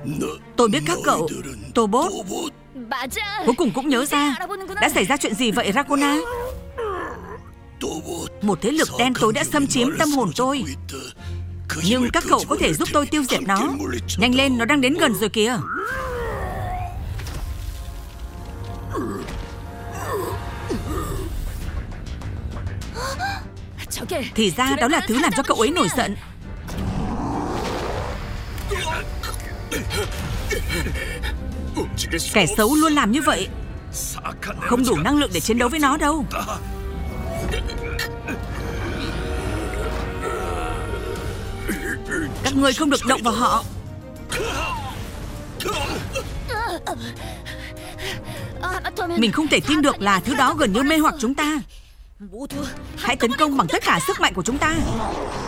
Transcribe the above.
Tôi biết các cậu. Tobot. Cuối cùng cũng nhớ ra. Đã xảy ra chuyện gì vậy Rakona? Một thế lực đen tối đã xâm chiếm tâm hồn tôi. Nhưng các cậu có thể giúp tôi tiêu diệt nó. Nhanh lên, nó đang đến gần rồi kìa. Thì ra đó là thứ làm cho cậu ấy nổi giận. Kẻ xấu luôn làm như vậy. Không đủ năng lượng để chiến đấu với nó đâu. Các ngươi không được động vào họ. Mình không thể tin được là thứ đó gần như mê hoặc chúng ta. Hãy tấn công bằng tất cả sức mạnh của chúng ta.